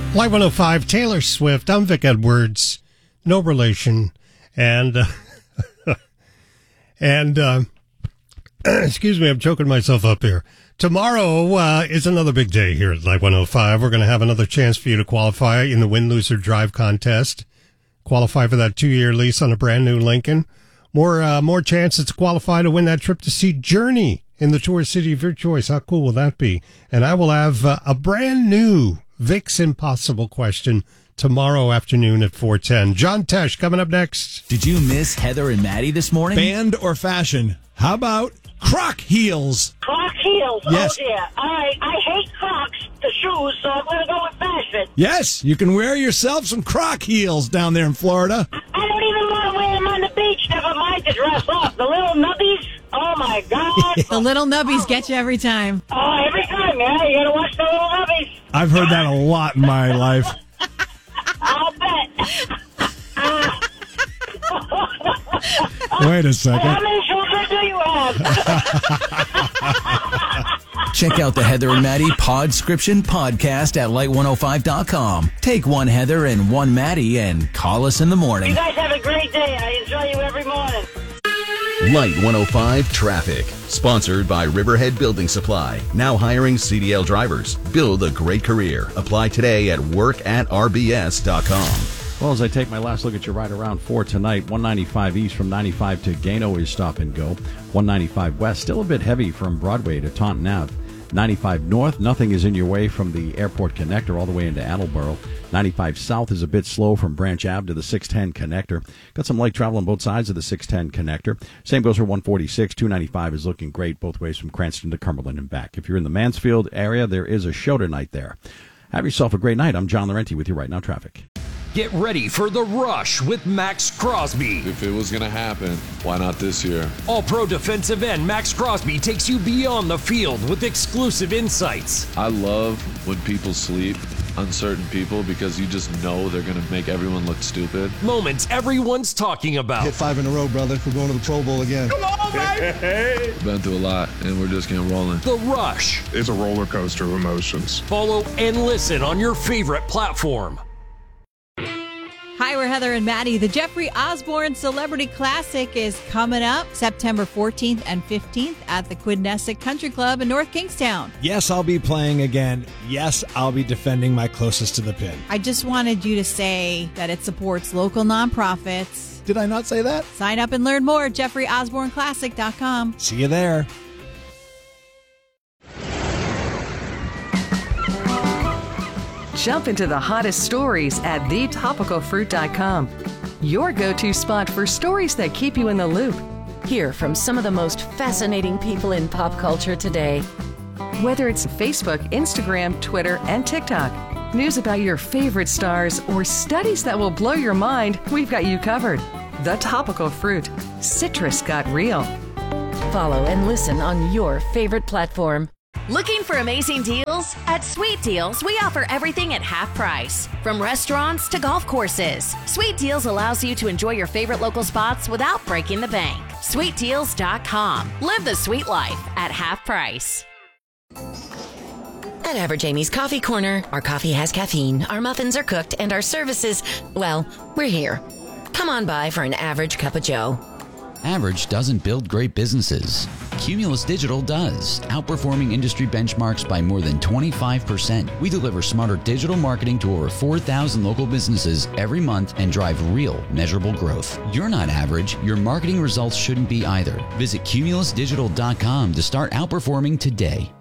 Live 105, Taylor Swift. I'm Vic Edwards. No relation. And excuse me, I'm choking myself up here. Tomorrow is another big day here at Live 105. We're going to have another chance for you to qualify in the Win, Lose, or Drive contest. Qualify for that 2-year lease on a brand new Lincoln. More chances to qualify to win that trip to see Journey in the tourist city of your choice. How cool will that be? And I will have a brand new Vic's Impossible question tomorrow afternoon at 4:10. John Tesh coming up next. Did you miss Heather and Maddie this morning? Band or fashion? How about Croc heels? Croc heels? Yes. Oh, dear. I hate Crocs, the shoes, so I'm going to go with fashion. Yes, you can wear yourself some Croc heels down there in Florida. I don't even want to wear them on the beach, never mind to dress up. The little nubbies, oh, my God. The little nubbies get you every time. Oh, every time, yeah. You got to watch the little nubbies. I've heard that a lot in my life. I'll bet. Wait a second. How many children do you have? Check out the Heather and Maddie Podscription podcast at light105.com. Take one Heather and one Maddie and call us in the morning. You guys have a great day. I enjoy you every morning. Light 105 Traffic. Sponsored by Riverhead Building Supply. Now hiring CDL drivers. Build a great career. Apply today at work@rbs.com. Well, as I take my last look at your ride around for tonight, 195 east from 95 to Gano is stop and go. 195 west, still a bit heavy from Broadway to Taunton Ave. 95 north, nothing is in your way from the airport connector all the way into Attleboro. 95 south is a bit slow from Branch Ave to the 610 connector. Got some light travel on both sides of the 610 connector. Same goes for 146. 295 is looking great both ways from Cranston to Cumberland and back. If you're in the Mansfield area, there is a show tonight there. Have yourself a great night. I'm John Laurenti with you right now, traffic. Get ready for The Rush with Max Crosby. If it was going to happen, why not this year? All-pro defensive end Max Crosby takes you beyond the field with exclusive insights. I love when people sleep on certain people because you just know they're going to make everyone look stupid. Moments everyone's talking about. Hit 5 in a row, brother. We're going to the Pro Bowl again. Come on, baby! Been through a lot, and we're just getting rolling. The Rush. It's a roller coaster of emotions. Follow and listen on your favorite platform. Hi, we're Heather and Maddie. The Jeffrey Osborne Celebrity Classic is coming up September 14th and 15th at the Quidnessick Country Club in North Kingstown. Yes, I'll be playing again. Yes, I'll be defending my closest to the pin. I just wanted you to say that it supports local nonprofits. Did I not say that? Sign up and learn more at JeffreyOsborneClassic.com. See you there. Jump into the hottest stories at thetopicalfruit.com. Your go-to spot for stories that keep you in the loop. Hear from some of the most fascinating people in pop culture today. Whether it's Facebook, Instagram, Twitter, and TikTok, news about your favorite stars, or studies that will blow your mind, we've got you covered. The Topical Fruit. Citrus got real. Follow and listen on your favorite platform. Looking for amazing deals? At Sweet Deals, we offer everything at half price. From restaurants to golf courses, Sweet Deals allows you to enjoy your favorite local spots without breaking the bank. SweetDeals.com. Live the sweet life at half price. At Average Amy's Coffee Corner, our coffee has caffeine, our muffins are cooked, and our services, well, we're here. Come on by for an average cup of joe. Average doesn't build great businesses. Cumulus Digital does, outperforming industry benchmarks by more than 25%. We deliver smarter digital marketing to over 4,000 local businesses every month and drive real, measurable growth. You're not average. Your marketing results shouldn't be either. Visit cumulusdigital.com to start outperforming today.